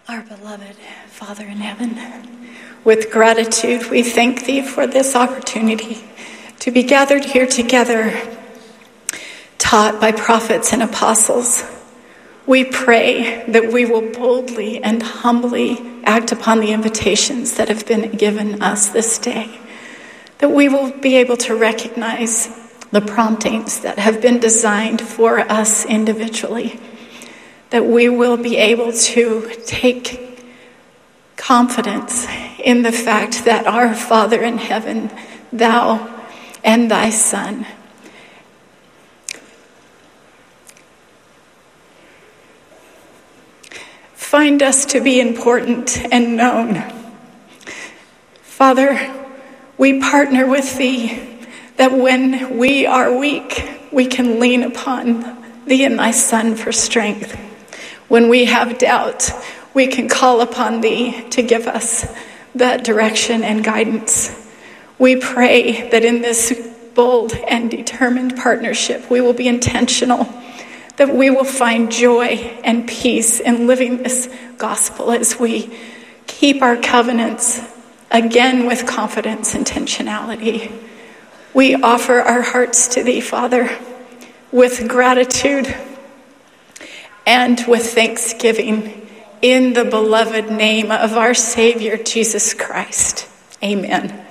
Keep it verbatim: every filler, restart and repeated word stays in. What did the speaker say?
Our beloved Father in heaven, with gratitude we thank thee for this opportunity to be gathered here together, taught by prophets and apostles. We pray that we will boldly and humbly act upon the invitations that have been given us this day, that we will be able to recognize the promptings that have been designed for us individually, that we will be able to take confidence in the fact that our Father in heaven, thou and thy Son, find us to be important and known. Father, we partner with thee that when we are weak, we can lean upon thee and thy Son for strength. When we have doubt, we can call upon thee to give us that direction and guidance. We pray that in this bold and determined partnership, we will be intentional, that we will find joy and peace in living this gospel as we keep our covenants, again with confidence, intentionality. We offer our hearts to thee, Father, with gratitude and with thanksgiving in the beloved name of our Savior, Jesus Christ. Amen.